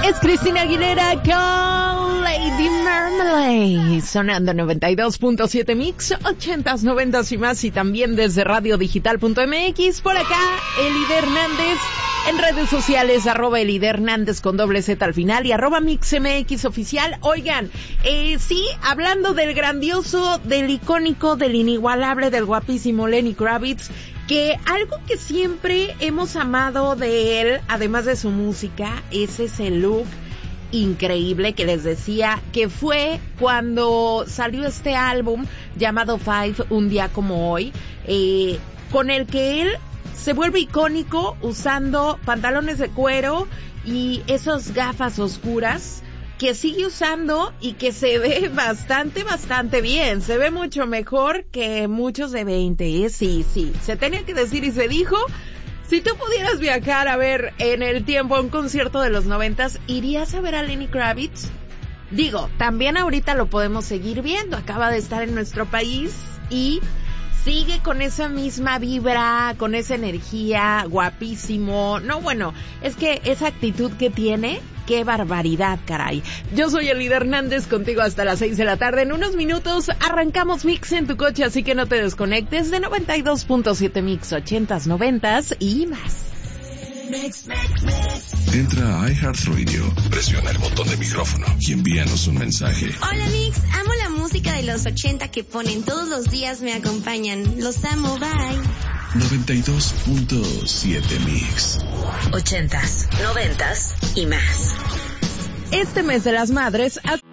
Es Cristina Aguilera con Lady Marmalade, sonando 92.7 Mix, 80s, 90s y más, y también desde radiodigital.mx. Por acá, Elide Hernández, en redes sociales, @Elide Hernández con doble Z al final y @MixMX oficial. Oigan, sí, hablando del grandioso, del icónico, del inigualable, del guapísimo Lenny Kravitz, que algo que siempre hemos amado de él, además de su música, es ese look increíble que les decía, que fue cuando salió este álbum llamado Five, un día como hoy, con el que él se vuelve icónico usando pantalones de cuero y esas gafas oscuras que sigue usando y que se ve bastante bien. Se ve mucho mejor que muchos de 20, ¿eh? Sí, se tenía que decir y se dijo. Si tú pudieras viajar a ver en el tiempo a un concierto de los 90s, ¿irías a ver a Lenny Kravitz? Digo, también ahorita lo podemos seguir viendo. Acaba de estar en nuestro país y sigue con esa misma vibra, con esa energía, guapísimo. No, bueno, es que esa actitud que tiene, qué barbaridad, caray. Yo soy Elide Hernández, contigo hasta las 6 de la tarde. En unos minutos arrancamos Mix en tu coche, así que no te desconectes, de 92.7 Mix, 80s, 90s y más. Entra a iHeartRadio, presiona el botón de micrófono y envíanos un mensaje. Hola Mix, amo la música de los 80 que ponen todos los días, me acompañan. Los amo, bye. 92.7 Mix. 80s, 90s y más. Este mes de las madres